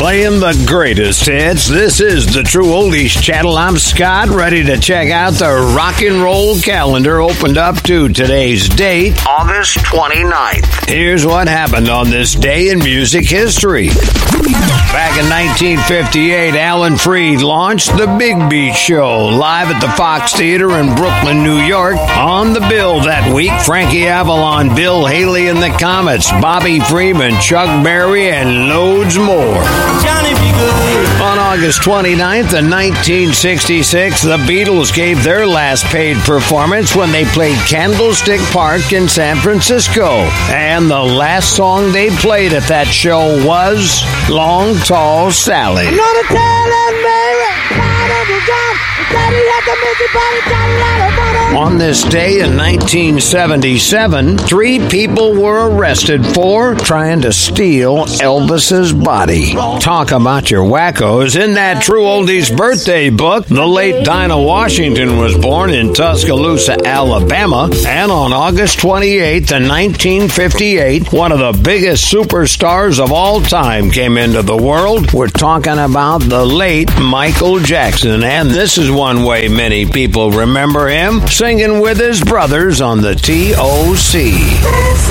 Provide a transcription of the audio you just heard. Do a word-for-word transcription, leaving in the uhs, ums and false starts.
Playing the greatest hits. This is the True Oldies Channel. I'm Scott, ready to check out the rock and roll calendar opened up to today's date, August twenty-ninth. Here's what happened on this day in music history. Back in nineteen fifty-eight, Alan Freed launched The Big Beat Show live at the Fox Theater in Brooklyn, New York. On the bill that week, Frankie Avalon, Bill Haley and the Comets, Bobby Freeman, Chuck Berry, and loads more. Johnny B. Good. On August twenty-ninth in nineteen sixty-six, the Beatles gave their last paid performance when they played Candlestick Park in San Francisco. And the last song they played at that show was Long Tall Sally. I'm gonna tell Aunt Mary, God of the gun, Daddy had the busy body, got a lot of money. On this day in nineteen seventy-seven, three people were arrested for trying to steal Elvis's body. Talk about your wackos. In that True Oldies birthday book, the late Dinah Washington was born in Tuscaloosa, Alabama. And on August twenty-eighth in nineteen fifty-eight, one of the biggest superstars of all time came into the world. We're talking about the late Michael Jackson. And this is one way many people remember him, singing with his brothers on the T O C.